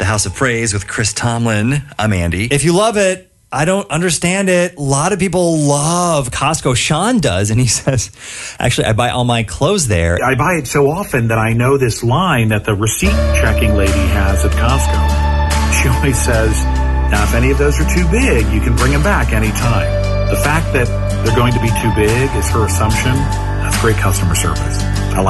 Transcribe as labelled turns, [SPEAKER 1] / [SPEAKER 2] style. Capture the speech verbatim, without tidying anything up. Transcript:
[SPEAKER 1] House of Praise with Chris Tomlin. I'm Andy.
[SPEAKER 2] If you love it, I don't understand it. A lot of people love Costco. Sean does, and he says, actually, I buy all my clothes there.
[SPEAKER 3] I buy it so often that I know this line that the receipt checking lady has at Costco. She always says, now, if any of those are too big, you can bring them back anytime. The fact that they're going to be too big is her assumption. That's great customer service. I like